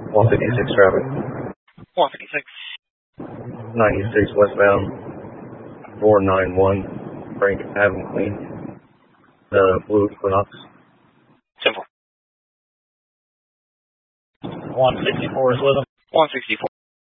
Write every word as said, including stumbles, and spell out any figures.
one fifty-six traffic. one fifty-six. ninety-six westbound. four nine one. Frank Avenue, Queen. The Blue Equinox. Simple. one sixty-four is with him. one sixty-four.